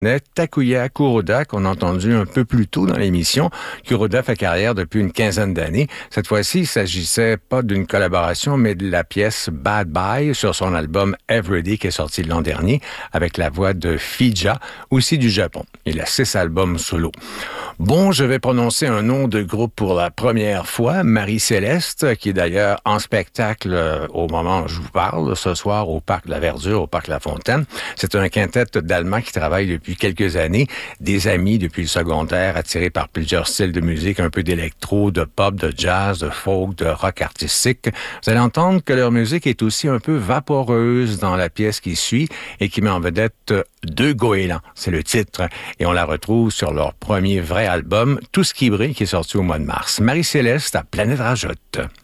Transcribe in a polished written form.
Takuya Kuroda, qu'on a entendu un peu plus tôt dans l'émission. Kuroda fait carrière depuis une quinzaine d'années. Cette fois-ci, il s'agissait pas d'une collaboration, mais de la pièce Bad Bye sur son album Everyday qui est sorti l'an dernier avec la voix de Fija, aussi du Japon. Il a 6 albums solo. Bon, je vais prononcer un nom de groupe pour la première fois, Marie-Céleste, qui est d'ailleurs en spectacle au moment où je vous parle, ce soir au Parc de la Verdure, au Parc La Fontaine. C'est un quintet d'Allemands qui travaille depuis quelques années, des amis depuis le secondaire, attirés par plusieurs styles de musique, un peu d'électro, de pop, de jazz, de folk, de rock artistique. Vous allez entendre que leur musique est aussi un peu vaporeuse dans la pièce qui suit et qui met en vedette Deux goélands, c'est le titre, et on la retrouve sur leur premier vrai album, Tout ce qui brille, qui est sorti au mois de mars. Marie-Céleste à Planète Rajotte.